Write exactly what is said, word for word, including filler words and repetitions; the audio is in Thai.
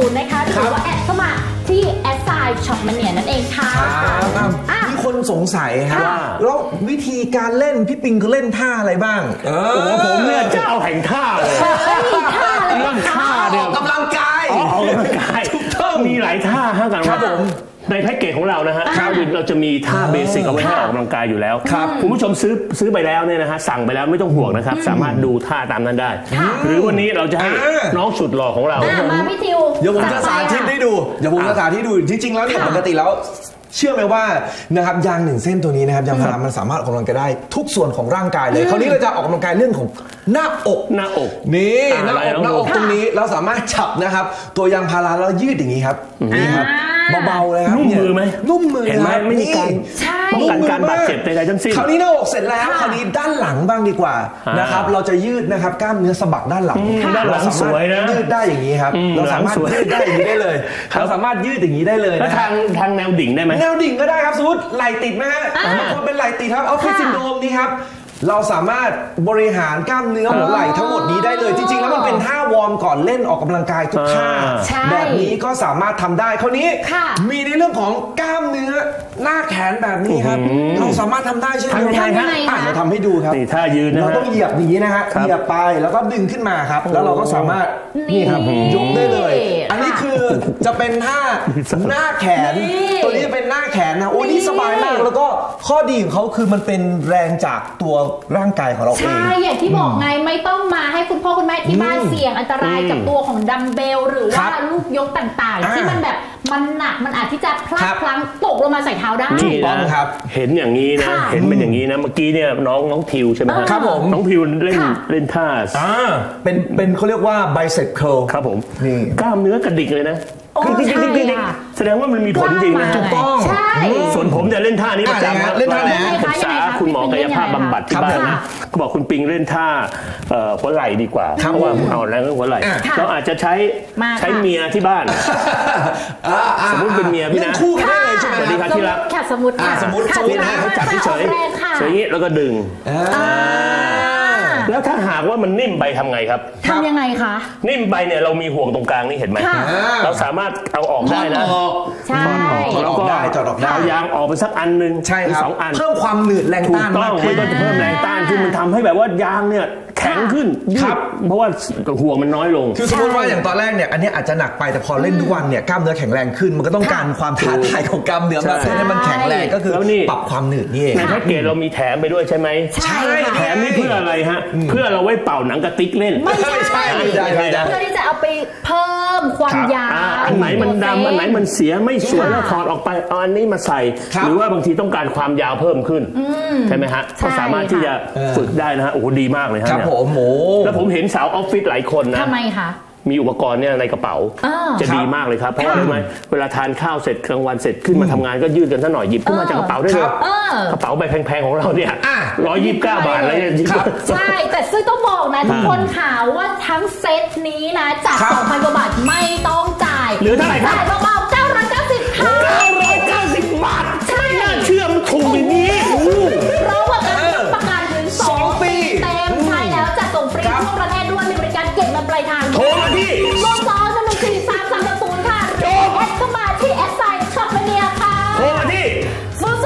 ศูนย์นะคะหรือว่าแอดเข้ามาที่แอดไซน์ช็อปมันเนี่ยนั่นเองค่ะมีคนสงสัยครับแล้ววิธีการเล่นพี่ปิงเขาเล่นท่าอะไรบ้างโอ้ผมเนี่ยจะเอาแห่งท่าเลยเรื่องท่าเนี่ยกำลังกายออกกำลังกายมีหลายท่าให้กันครับผมในแพ็กเกจของเรานะฮะเราจะมีท่าเบสิกเอาไว้ให้ออกกำลังกายอยู่แล้วคุณผู้ชมซื้อซื้อไปแล้วเนี่ยนะฮะสั่งไปแล้วไม่ต้องห่วงนะครับสามารถดูท่าตามนั้นได้หรือวันนี้เราจะให้น้องสุดหล่อของเรามาพี่ทิวเดี๋ยวผมจะสาธิตให้ดูเดี๋ยวผมจะสาธิตดูจริงๆแล้วเนี่ยปกติแล้วเชื่อไหมว่านะครับยางหนึ่งเส้นตัวนี้นะครับยางพารามันสามารถออกกำลังกายได้ทุกส่วนของร่างกายเลยคราวนี้เราจะออกกำลังกายเรื่องของหน้าอกหน้าอกนี่หน้าอกหน้าอกตรงนี้เราสามารถจับนะครับตัวยางพาราแล้วยืดอย่างนี้ครับนี่ครับเบาๆเลยครับนุ่มมือไหมนุ่มมือเห็นไหมไม่มีการป้องกันการบาดเจ็บใดๆทั้งสิ้นคราวนี้หน้าอกเสร็จแล้วคราวนี้ด้านหลังบ้างดีกว่านะครับเราจะยืดนะครับกล้ามเนื้อสะบักด้านหลังด้านหลังสวยนะยืดได้อย่างนี้ครับเราสามารถยืดได้อย่างนี้ได้เลยเราสามารถยืดอย่างนี้ได้เลยแล้วทางทางแนวดิ่งได้ไหมแนวดิ่งก็ได้ครับสมมติไหล่ติดไหมฮะบางคนเป็นไหล่ติดครับเอาฟิตซินโดรมนี่ครับเราสามารถบริหารกล้ามเนื้อหัวไหล่ทั้งหมดนี้ได้เลยจริงๆแล้วมันเป็นท่าวอร์มก่อนเล่นออกกำลังกายทุกท่าแบบนี้ก็สามารถทำได้คราวนี้มีในเรื่องของกล้ามเนื้อหน้าแขนแบบนี้ครับเราสามารถทำได้ใช่ไหมทำยังไงฮะเราทำให้ดูครับนี่ท่ายืนนะเราต้องเหยียบอย่างนี้นะฮะเหยียบไปแล้วก็ดึงขึ้นมาครับแล้วเราก็สามารถนี่ครับยกได้เลยอันนี้คือจะเป็นท่าหน้าแขนตัวนี้จะเป็นหน้าแขนนะโอ้นี่สบายมากแล้วก็ข้อดีของเขาคือมันเป็นแรงจากตัวร่างกายของเราเองใช่อย่างที่บอกไงไม่ต้องมาให้คุณพ่อคุณแม่ที่บ้านเสี่ยงอันตรายกับตัวของดัมเบลหรือว่าลูกยกต่างๆที่มันแบบมันหนักมันอาจที่จะพลาดพลั้งตกลงมาใส่เท้าได้นี่นะครับเห็นอย่างนี้นะเห็นเป็นอย่างนี้นะเมื่อกี้เนี่ยน้องน้องทิวใช่ไหมครับผมน้องทิวเล่นเล่นท่าเป็นเป็นเขาเรียกว่า bicep curl ครับผมนี่กล้ามเนื้อกระดิกเลยนะแสดงว่ามันมีผลจริงนะถูกต้องส่วนผมจะเล่นท่านี้ประจำเล่นท่าไหนปรึกษาคุณหมอกายภาพบำบัดที่บ้านนะเขาบอกคุณปิงเล่นท่าหัวไหล่ดีกว่าเพราะว่าเอาแรงหัวไหล่เราอาจจะใช้ใช้เมียที่บ้านสมมติเป็นเมียพี่นะคู่กันได้เลยใช่ไหมสวัสดีครับที่รักสมมติสมมตินี่นะเขาจับเฉยๆอย่างนี้แล้วก็ดึงแล้วถ้าหากว่ามันนิ่มไปทำไงครับทำยังไงคะนิ่มไปเนี่ยเรามีห่วงตรงกลางนี่เห็นไหมเราสามารถเอาออกได้นะใช่แล้วก็เอายางออกไปสักอันหนึ่งใช่ครับสองอันเพิ่มความหนืดแรงต้านถูกต้องไม่ต้องเพิ่มแรงต้านคือมันทำให้แบบว่ายางเนี่ยแข็งขึ้นยืดเพราะว่าห่วงมันน้อยลงคือสมมติว่าอย่างตอนแรกเนี่ยอันนี้อาจจะหนักไปแต่พอเล่นทุกวันเนี่ยกล้ามเนื้อแข็งแรงขึ้นมันก็ต้องการความท้าทายของกล้ามเนื้อมาเพื่อให้มันแข็งแรงก็คือปรับความหนืดนี่เองในแพ็กเกจเรามีแถมไปด้วยใช่ไหมใช่แถมนี่เพื่ออะไรฮะเพื่อเราไว้เป่าหนังกระติกเล่นไม่ใช่ใช่เพื่อที่จะเอาไปเพิ่มความยาวอันไหนมันดำอันไหนมันเสียไม่สวยแล้วถอดออกไปเอาอันนี้มาใส่หรือว่าบางทีต้องการความยาวเพิ่มขึ้นใช่ไหมฮะก็สามารถที่จะฝึกได้นะฮะโอ้โหดีมากเลยฮะครับผมโอ้แล้วผมเห็นสาวออฟฟิศหลายคนนะทำไมคะมีอุปกรณ์เนี่ยในกระเป๋าจะดีมากเลยครับเพราะว่าทำไมเวลาทานข้าวเสร็จกลางวันเสร็จขึ้นมาทำงานก็ยืดกันซะหน่อยหยิบขึ้นมาจากกระเป๋าได้เลยกระเป๋าใบแพงๆของเราเนี่ยร้อยยี่สิบเก้าบาทเลยใช่แต่ซึ่งต้องบอกนะทุกคนข่าวว่าทั้งเซตนี้นะจาก สองพัน กว่าบาทไม่ต้องจ่ายหรือเท่าไหร่ครับจ่าย